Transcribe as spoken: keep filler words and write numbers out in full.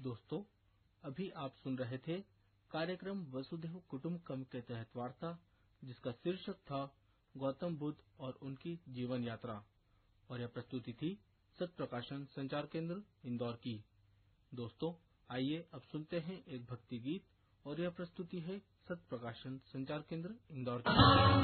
दोस्तों, अभी आप सुन रहे थे कार्यक्रम वसुधैव कुटुंबकम के तहत वार्ता, जिसका शीर्षक था गौतम बुद्ध और उनकी जीवन यात्रा, और यह प्रस्तुति थी सत्य प्रकाशन संचार केंद्र इंदौर की। दोस्तों, आइए अब सुनते हैं एक भक्ति गीत, और यह प्रस्तुति है सत्य प्रकाशन संचार केंद्र इंदौर की।